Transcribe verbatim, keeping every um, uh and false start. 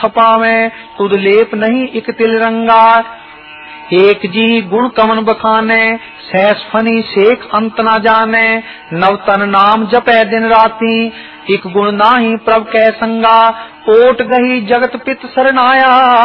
खपावे तुद लेप नहीं इक तिल रंगा। एक जी गुण कमन बखाने सहस फनी शेख अंत न जाने। नवतन नाम जपै दिन राती एक गुण नाही प्रभ कै संगा। ओट गही जगत पित सरनाया